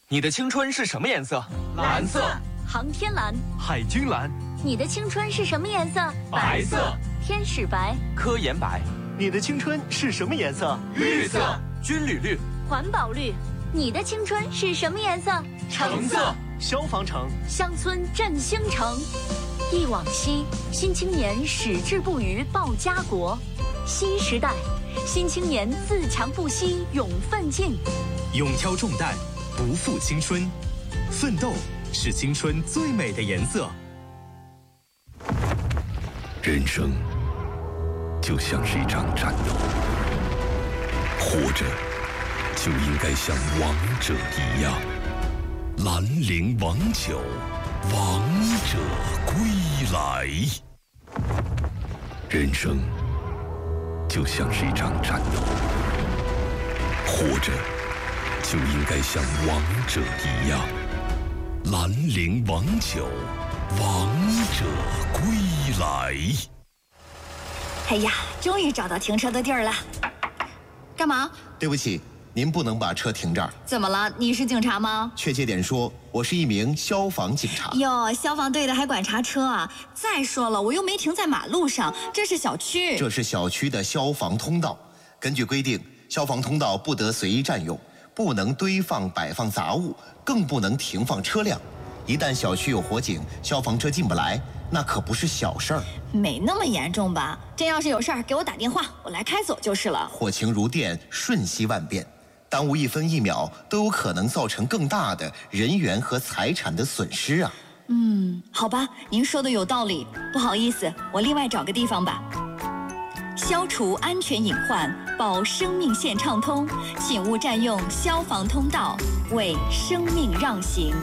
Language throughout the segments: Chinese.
你的青春是什么颜色？ 蓝色。 航天蓝。 海军蓝。 你的青春是什么颜色？ 白色。 天使白。 科研白。 你的青春是什么颜色？ 绿色。 军旅绿。 环保绿。你的青春是什么颜色？ 橙色。 消防橙。 乡村振兴城。忆往昔，新青年矢志不渝报家国。新时代，新青年自强不息勇奋进。 勇挑重担，不负青春。奋斗是青春最美的颜色。 人生就像是一场战斗，活着就应该像王者一样。兰陵王酒，王者归来。人生就像是一场战斗，活着就应该像王者一样。兰陵王酒，王者归来。 哎呀，终于找到停车的地儿了。干嘛？ 对不起，您不能把车停这儿。 怎么了？你是警察吗？ 确切点说，我是一名消防警察。 哟，消防队的还管查车啊？再说了，我又没停在马路上，这是小区。 这是小区的消防通道。根据规定，消防通道不得随意占用，不能堆放摆放杂物，更不能停放车辆。一旦小区有火警，消防车进不来，那可不是小事儿。 没那么严重吧？真要是有事儿，给我打电话，我来开走就是了。 火情如电，瞬息万变，耽误1分1秒都有可能造成更大的人员和财产的损失啊。 好吧，您说的有道理，不好意思，我另外找个地方吧。消除安全隐患，保生命线畅通，请勿占用消防通道，为生命让行。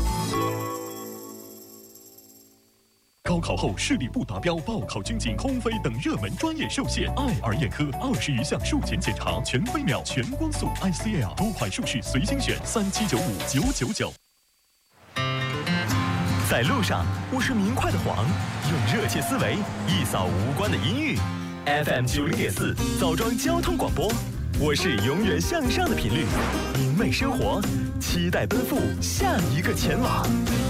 高考后视力不达标、报考军警、空飞等热门专业受限，爱尔眼科20余项术前检查，全飞秒、全光速 ICL 多款术式随心选，3795-999。 在路上，我是明快的黄，用热切思维一扫无关的阴郁。FM 90.4枣庄交通广播，我是永远向上的频率，明媚生活，期待奔赴下一个前往。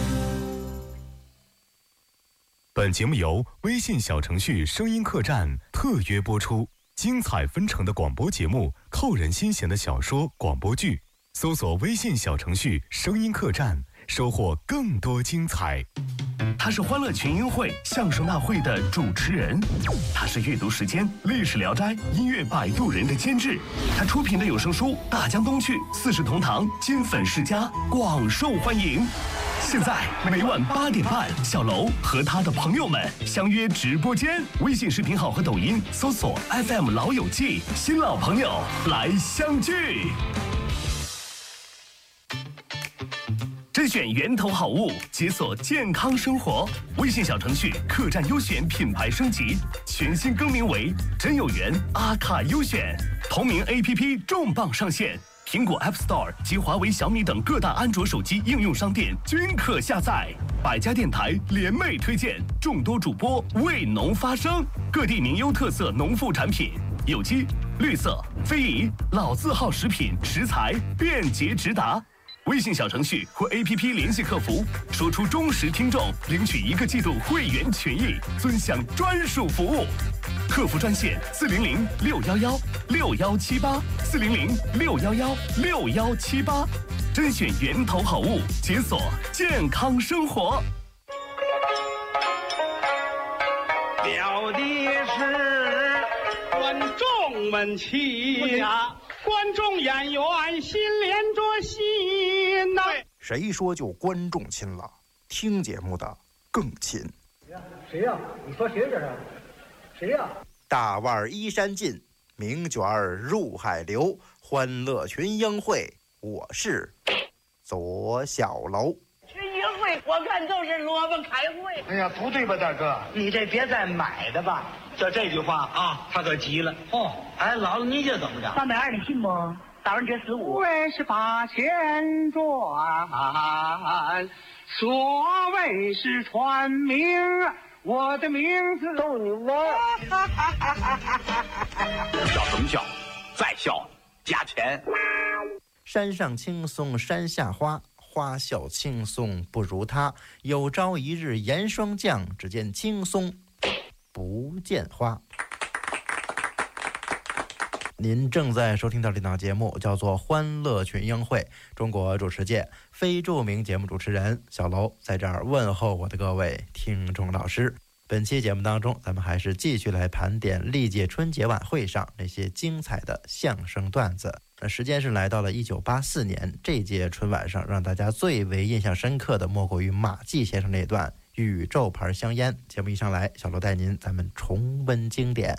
本节目由微信小程序声音客栈特约播出，精彩纷呈的广播节目，扣人心弦的小说广播剧，搜索微信小程序声音客栈，收获更多精彩。 他是欢乐群英会相声大会的主持人，他是阅读时间历史聊斋音乐摆渡人的监制，他出品的有声书《大江东去》四世同堂金粉世家广受欢迎。现在每晚8点半，小楼和他的朋友们相约直播间，微信视频号和抖音搜索 FM 老友记，新老朋友来相聚。甄选源头好物，解锁健康生活。微信小程序客栈优选品牌升级，全新更名为真有缘阿卡优选。同名 APP 重磅上线，苹果 App Store 及华为、小米等各大安卓手机应用商店均可下载。百家电台联袂推荐，众多主播为农发声，各地名优特色农副产品，有机、绿色、非遗、老字号食品食材便捷直达。微信小程序或 APP 联系客服，说出忠实听众，领取1个季度会员权益，尊享专属服务。客服专线400-611611-6178，400-611611-6178，甄选源头好物，解锁健康生活。 了的是观众们亲呀，观众演员心连着心呐。 谁说就观众亲了？听节目的更亲。 谁呀？你说谁这是？谁呀？ 大腕衣衫尽，名卷入海流，欢乐群英会，我是左小楼。 群英会我看都是萝卜开会。 哎呀，不对吧，大哥？ 你这别再买的吧。 就这句话啊，他可急了。 哦， 哎，姥姥你这怎么着 ？320的信不？打完折15。 为是把钱赚，所谓是传名，我的名字逗你玩。 笑什么笑？再笑加钱。 山上青松山下花，花笑青松不如他。有朝一日严霜降，只见青松不见花。您正在收听到这档节目叫做《欢乐群英会》，中国主持界非著名节目主持人小楼在这儿问候我的各位听众老师。本期节目当中，咱们还是继续来盘点历届春节晚会上那些精彩的相声段子。时间是来到了1984年，这届春晚上让大家最为印象深刻的莫过于马季先生那段宇宙牌香烟。节目一上来，小楼带您咱们重温经典。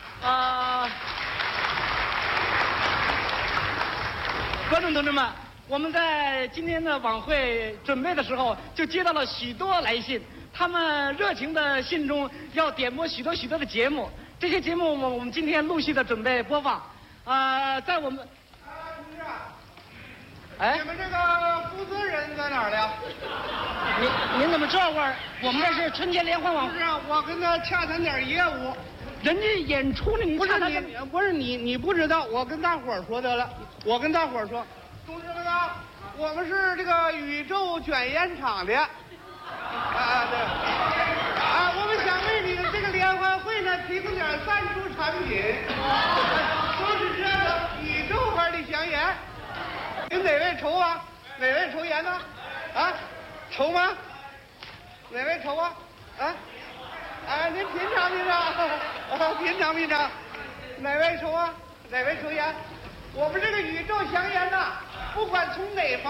观众同志们，我们在今天的晚会准备的时候，就接到了许多来信，他们热情的信中要点播许多的节目，这些节目我们今天陆续的准备播放。在我们， 同志啊，你们这个负责人在哪儿了？ 您怎么这会儿？我们这是春节联欢晚会。 不是，我跟他洽谈点业务。 人家演出呢， 不是你不知道，我跟大伙儿说得了，我跟大伙儿说，同志们啊，我们是这个宇宙卷烟厂的，对，我们想为你的这个联欢会呢提供点赞助产品，都是这个宇宙牌的香烟，您哪位抽啊？哪位抽烟呢？抽吗？哪位抽啊？您品尝品尝，品尝品尝，哪位抽啊？哪位抽烟？我们这个宇宙香烟呐，不管从哪方